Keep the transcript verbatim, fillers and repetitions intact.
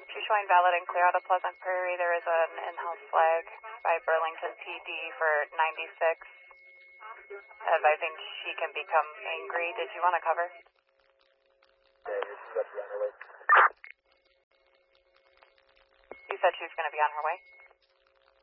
She's showing valid and clear out of Pleasant Prairie. There is an in-house flag by Burlington P D for ninety-six, advising she can become angry. Did you want to cover? You said she was going to be on her way?